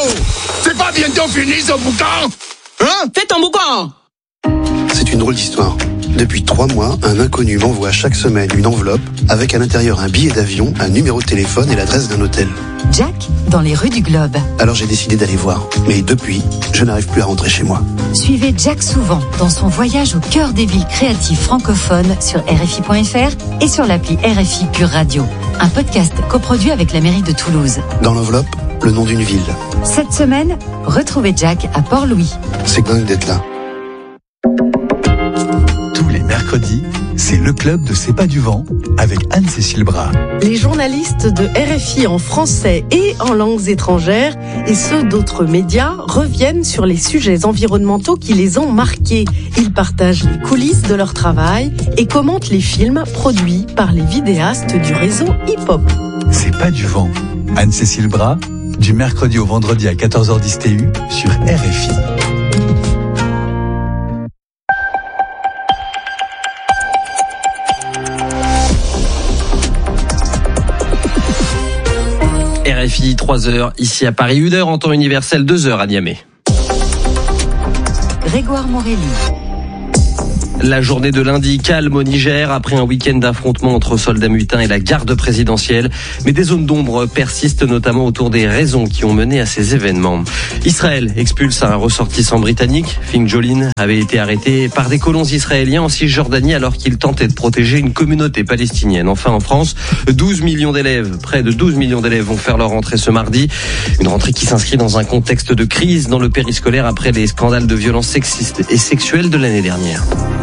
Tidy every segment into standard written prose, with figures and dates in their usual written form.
C'est pas bientôt fini ce boucan? Hein? Fais ton boucan! C'est une drôle d'histoire. Depuis 3 mois, un inconnu m'envoie chaque semaine une enveloppe avec à l'intérieur un billet d'avion, un numéro de téléphone et l'adresse d'un hôtel. Jack, dans les rues du Globe. Alors j'ai décidé d'aller voir. Mais depuis, je n'arrive plus à rentrer chez moi. Suivez Jack souvent dans son voyage au cœur des villes créatives francophones sur RFI.fr et sur l'appli RFI Pure Radio. Un podcast coproduit avec la mairie de Toulouse. Dans l'enveloppe, le nom d'une ville. Cette semaine, retrouvez Jack à Port-Louis. C'est dingue d'être là. Mercredi, c'est le club de C'est pas du vent avec Anne-Cécile Bras. Les journalistes de RFI en français et en langues étrangères et ceux d'autres médias reviennent sur les sujets environnementaux qui les ont marqués. Ils partagent les coulisses de leur travail et commentent les films produits par les vidéastes du réseau hip-hop. C'est pas du vent. Anne-Cécile Bras, du mercredi au vendredi à 14h10 TU sur RFI. RFI, 3h ici à Paris, 1h en temps universel, 2h à Niamey. Grégoire Morelli. La journée de lundi calme au Niger après un week-end d'affrontements entre soldats mutins et la garde présidentielle. Mais des zones d'ombre persistent notamment autour des raisons qui ont mené à ces événements. Israël expulse un ressortissant britannique. Finn Jolin avait été arrêté par des colons israéliens en Cisjordanie alors qu'il tentait de protéger une communauté palestinienne. Enfin en France, 12 millions d'élèves, près de 12 millions d'élèves vont faire leur rentrée ce mardi. Une rentrée qui s'inscrit dans un contexte de crise dans le périscolaire après les scandales de violences sexistes et sexuelles de l'année dernière.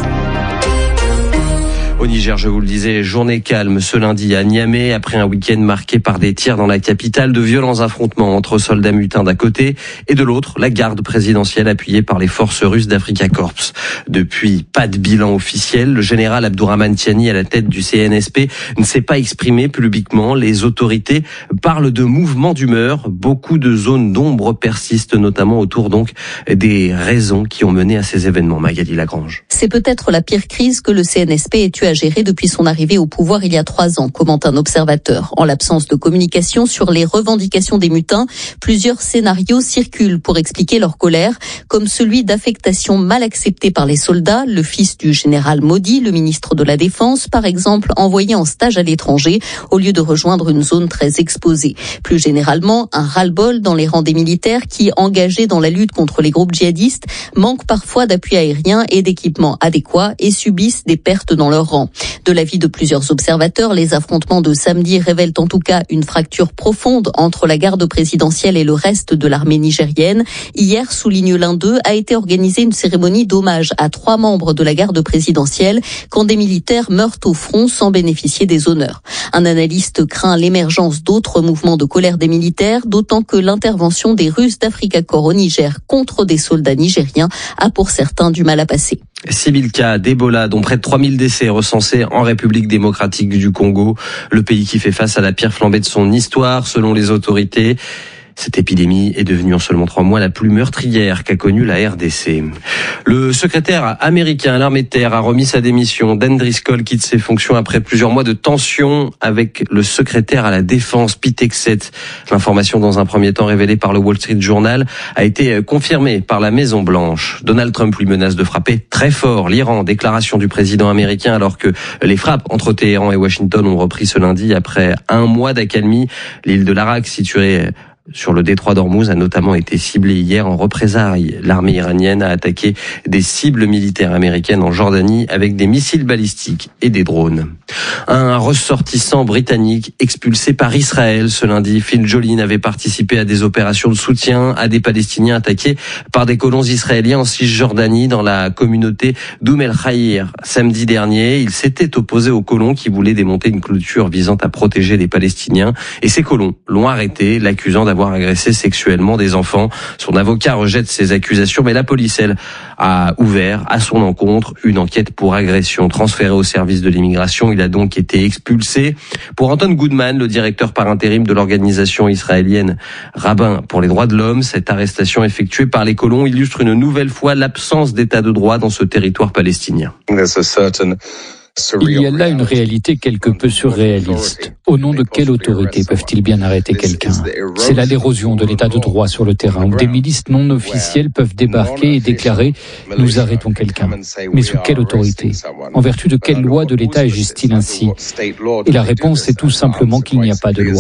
Au Niger, je vous le disais, journée calme ce lundi à Niamey après un week-end marqué par des tirs dans la capitale, de violents affrontements entre soldats mutins d'un côté et de l'autre, la garde présidentielle appuyée par les forces russes d'Africa Corps. Depuis, pas de bilan officiel. Le général Abdourahmane Tiani, à la tête du CNSP, ne s'est pas exprimé publiquement. Les autorités parlent de mouvements d'humeur. Beaucoup de zones d'ombre persistent, notamment autour donc des raisons qui ont mené à ces événements. Magali Lagrange. C'est peut-être la pire crise que le CNSP ait eu à gérer depuis son arrivée au pouvoir il y a 3 ans, commente un observateur. En l'absence de communication sur les revendications des mutins, plusieurs scénarios circulent pour expliquer leur colère, comme celui d'affectation mal acceptée par les soldats, le fils du général Modi, le ministre de la Défense, par exemple, envoyé en stage à l'étranger au lieu de rejoindre une zone très exposée. Plus généralement, un ras-le-bol dans les rangs des militaires qui, engagés dans la lutte contre les groupes djihadistes, manquent parfois d'appui aérien et d'équipements adéquats et subissent des pertes dans leur rang. De l'avis de plusieurs observateurs, les affrontements de samedi révèlent en tout cas une fracture profonde entre la garde présidentielle et le reste de l'armée nigérienne. Hier, souligne l'un d'eux, a été organisée une cérémonie d'hommage à 3 membres de la garde présidentielle quand des militaires meurent au front sans bénéficier des honneurs. Un analyste craint l'émergence d'autres mouvements de colère des militaires, d'autant que l'intervention des Russes d'Africa Corps au Niger contre des soldats nigériens a pour certains du mal à passer. 6000 cas d'Ebola, dont près de 3000 décès recensés en République démocratique du Congo, le pays qui fait face à la pire flambée de son histoire selon les autorités. Cette épidémie est devenue en seulement 3 mois la plus meurtrière qu'a connue la RDC. Le secrétaire américain à l'armée de terre a remis sa démission. Dan Driscoll quitte ses fonctions après plusieurs mois de tension avec le secrétaire à la défense, Pete Hegseth. L'information, dans un premier temps révélée par le Wall Street Journal, a été confirmée par la Maison Blanche. Donald Trump lui menace de frapper très fort l'Iran. Déclaration du président américain alors que les frappes entre Téhéran et Washington ont repris ce lundi après un mois d'accalmie. L'île de l'Arak, située sur le détroit d'Ormuz, a notamment été ciblée hier en représailles. L'armée iranienne a attaqué des cibles militaires américaines en Jordanie avec des missiles balistiques et des drones. Un ressortissant britannique expulsé par Israël ce lundi. Finn Jolin avait participé à des opérations de soutien à des Palestiniens attaqués par des colons israéliens en Cisjordanie dans la communauté d'Oum el-Khayr. Samedi dernier, il s'était opposé aux colons qui voulaient démonter une clôture visant à protéger les Palestiniens. Et ces colons l'ont arrêté, l'accusant d'avoir agressé sexuellement des enfants. Son avocat rejette ces accusations, mais la police, elle, a ouvert à son encontre une enquête pour agression. Transféré au service de l'immigration, il a donc été expulsé. Pour Anton Goodman, le directeur par intérim de l'organisation israélienne Rabbin pour les droits de l'homme, cette arrestation effectuée par les colons illustre une nouvelle fois l'absence d'état de droit dans ce territoire palestinien. Il y a là une réalité quelque peu surréaliste. Au nom de quelle autorité peuvent-ils bien arrêter quelqu'un ? C'est là l'érosion de l'état de droit sur le terrain, où des milices non officielles peuvent débarquer et déclarer « nous arrêtons quelqu'un ». Mais sous quelle autorité ? En vertu de quelle loi de l'État agissent-ils ainsi ? Et la réponse est tout simplement qu'il n'y a pas de loi.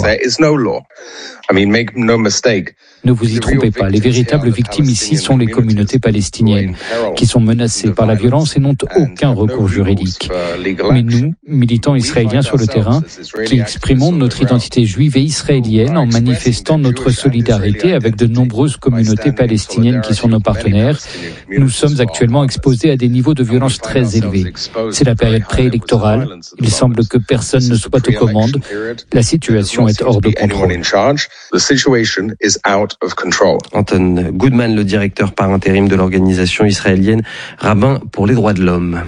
Ne vous y trompez pas, les véritables victimes ici sont les communautés palestiniennes, qui sont menacées par la violence et n'ont aucun recours juridique. Mais nous, militants israéliens sur le terrain, qui exprimons notre identité juive et israélienne en manifestant notre solidarité avec de nombreuses communautés palestiniennes qui sont nos partenaires, nous sommes actuellement exposés à des niveaux de violence très élevés. C'est la période préélectorale, il semble que personne ne soit aux commandes, la situation est hors de contrôle. Anton Goodman, le directeur par intérim de l'organisation israélienne Rabbins pour les droits de l'homme.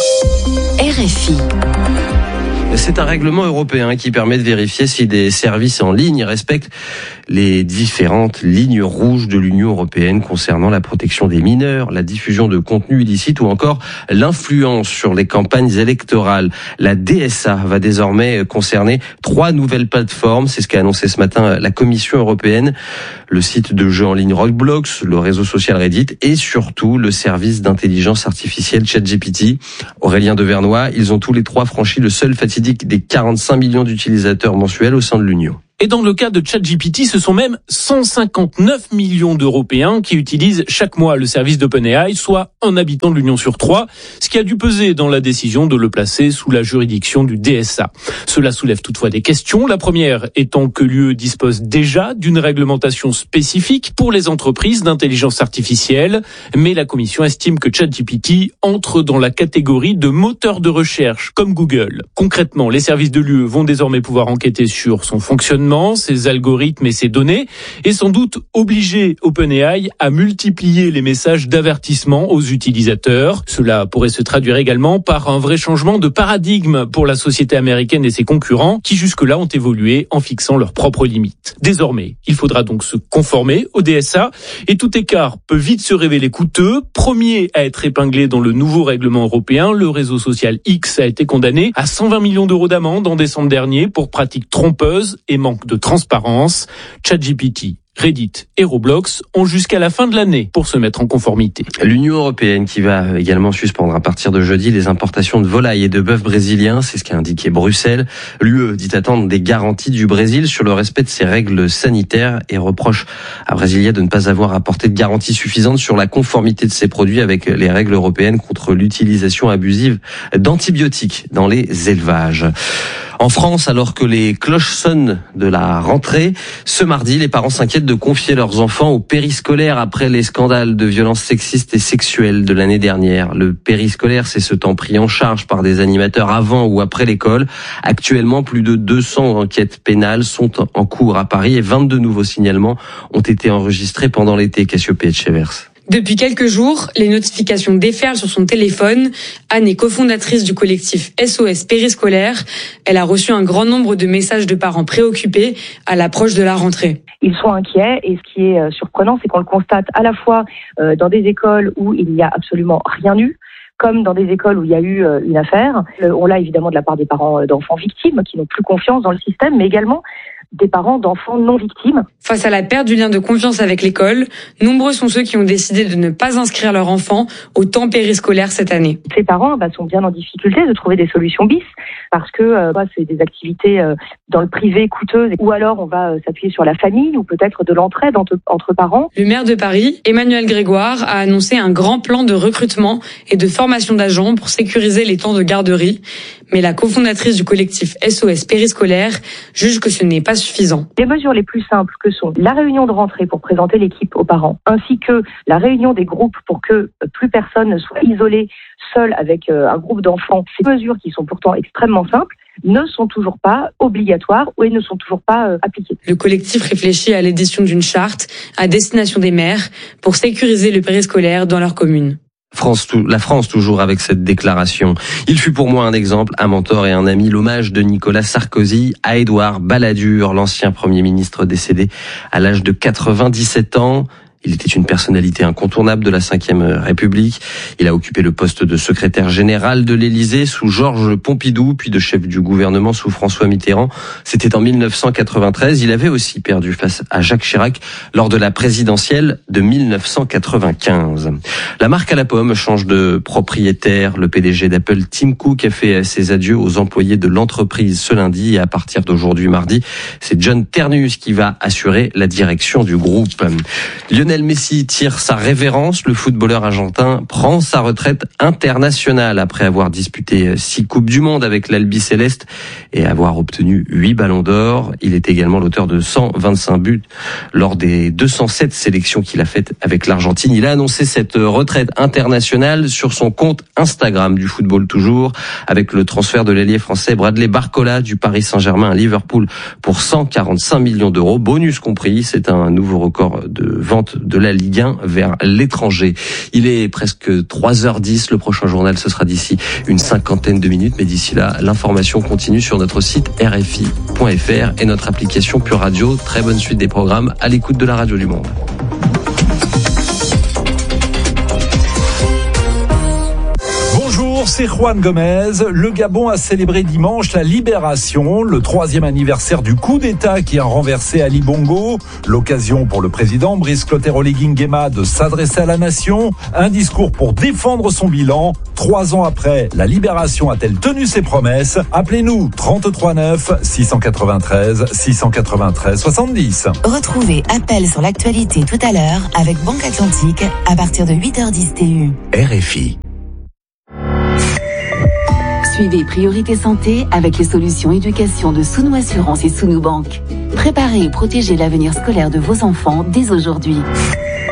RFI. C'est un règlement européen qui permet de vérifier si des services en ligne respectent les différentes lignes rouges de l'Union européenne concernant la protection des mineurs, la diffusion de contenus illicites ou encore l'influence sur les campagnes électorales. La DSA va désormais concerner 3 nouvelles plateformes. C'est ce qu'a annoncé ce matin la Commission européenne. Le site de jeux en ligne Roblox, le réseau social Reddit et surtout le service d'intelligence artificielle ChatGPT. Aurélien Devernois, ils ont tous les 3 franchi le seuil fatidique des 45 millions d'utilisateurs mensuels au sein de l'Union. Et dans le cas de ChatGPT, ce sont même 159 millions d'Européens qui utilisent chaque mois le service d'OpenAI, soit un habitant de l'Union sur 3, ce qui a dû peser dans la décision de le placer sous la juridiction du DSA. Cela soulève toutefois des questions. La première étant que l'UE dispose déjà d'une réglementation spécifique pour les entreprises d'intelligence artificielle, mais la Commission estime que ChatGPT entre dans la catégorie de moteurs de recherche comme Google. Concrètement, les services de l'UE vont désormais pouvoir enquêter sur son fonctionnement, ses algorithmes et ses données, et sans doute obliger OpenAI à multiplier les messages d'avertissement aux utilisateurs. Cela pourrait se traduire également par un vrai changement de paradigme pour la société américaine et ses concurrents, qui jusque-là ont évolué en fixant leurs propres limites. Désormais, il faudra donc se conformer au DSA, et tout écart peut vite se révéler coûteux. Premier à être épinglé dans le nouveau règlement européen, le réseau social X a été condamné à 120 millions d'euros d'amende en décembre dernier pour pratiques trompeuses et manque de transparence. ChatGPT, Reddit et Roblox ont jusqu'à la fin de l'année pour se mettre en conformité. L'Union européenne qui va également suspendre à partir de jeudi les importations de volailles et de bœuf brésiliens, c'est ce qu'a indiqué Bruxelles. L'UE dit attendre des garanties du Brésil sur le respect de ses règles sanitaires et reproche à Brasilia de ne pas avoir apporté de garanties suffisantes sur la conformité de ses produits avec les règles européennes contre l'utilisation abusive d'antibiotiques dans les élevages. En France, alors que les cloches sonnent de la rentrée, ce mardi, les parents s'inquiètent de confier leurs enfants au périscolaire après les scandales de violences sexistes et sexuelles de l'année dernière. Le périscolaire, c'est ce temps pris en charge par des animateurs avant ou après l'école. Actuellement, plus de 200 enquêtes pénales sont en cours à Paris et 22 nouveaux signalements ont été enregistrés pendant l'été. Cassiopée Etchevers. Depuis quelques jours, les notifications déferlent sur son téléphone. Anne est cofondatrice du collectif SOS Périscolaire. Elle a reçu un grand nombre de messages de parents préoccupés à l'approche de la rentrée. Ils sont inquiets et ce qui est surprenant, c'est qu'on le constate à la fois dans des écoles où il n'y a absolument rien eu, comme dans des écoles où il y a eu une affaire. On l'a évidemment de la part des parents d'enfants victimes qui n'ont plus confiance dans le système, mais également des parents d'enfants non victimes. Face à la perte du lien de confiance avec l'école, nombreux sont ceux qui ont décidé de ne pas inscrire leur enfant au temps périscolaire cette année. Ces parents sont bien en difficulté de trouver des solutions bis parce que c'est des activités dans le privé coûteuses ou alors on va s'appuyer sur la famille ou peut-être de l'entraide entre parents. Le maire de Paris, Emmanuel Grégoire, a annoncé un grand plan de recrutement et de formation d'agents pour sécuriser les temps de garderie. Mais la cofondatrice du collectif SOS Périscolaire juge que ce n'est pas suffisant. Les mesures les plus simples que sont la réunion de rentrée pour présenter l'équipe aux parents, ainsi que la réunion des groupes pour que plus personne ne soit isolé seul avec un groupe d'enfants. Ces mesures qui sont pourtant extrêmement simples ne sont toujours pas obligatoires ou ne sont toujours pas appliquées. Le collectif réfléchit à l'édition d'une charte à destination des maires pour sécuriser le périscolaire dans leur commune. La France toujours avec cette déclaration. Il fut pour moi un exemple, un mentor et un ami, l'hommage de Nicolas Sarkozy à Édouard Balladur, l'ancien Premier ministre décédé à l'âge de 97 ans. Il était une personnalité incontournable de la Ve République. Il a occupé le poste de secrétaire général de l'Élysée sous Georges Pompidou, puis de chef du gouvernement sous François Mitterrand. C'était en 1993. Il avait aussi perdu face à Jacques Chirac lors de la présidentielle de 1995. La marque à la pomme change de propriétaire. Le PDG d'Apple, Tim Cook, a fait ses adieux aux employés de l'entreprise ce lundi. Et à partir d'aujourd'hui, mardi, c'est John Ternus qui va assurer la direction du groupe. Lionel Messi tire sa révérence. Le footballeur argentin prend sa retraite internationale après avoir disputé 6 Coupes du Monde avec l'Albi Céleste et avoir obtenu 8 ballons d'or. Il est également l'auteur de 125 buts lors des 207 sélections qu'il a faites avec l'Argentine. Il a annoncé cette retraite internationale sur son compte Instagram du football toujours, avec le transfert de l'ailier français Bradley Barcola du Paris Saint-Germain à Liverpool pour 145 millions d'euros, bonus compris. C'est un nouveau record de vente de la Ligue 1 vers l'étranger. Il est presque 3h10. Le prochain journal, ce sera d'ici une 50aine de minutes. Mais d'ici là, l'information continue sur notre site RFI.fr et notre application Pure Radio. Très bonne suite des programmes à l'écoute de la radio du monde. Bonjour, c'est Juan Gomez. Le Gabon a célébré dimanche la libération, le 3e anniversaire du coup d'État qui a renversé Ali Bongo. L'occasion pour le président Brice Clotaire Oligui Nguema de s'adresser à la nation. Un discours pour défendre son bilan. 3 ans après, la libération a-t-elle tenu ses promesses? Appelez-nous 33 9 693 693 70. Retrouvez Appel sur l'actualité tout à l'heure avec Banque Atlantique à partir de 8h10 TU. RFI. Suivez Priorité Santé avec les solutions éducation de Sounou Assurance et Sounou Banque. Préparez et protégez l'avenir scolaire de vos enfants dès aujourd'hui.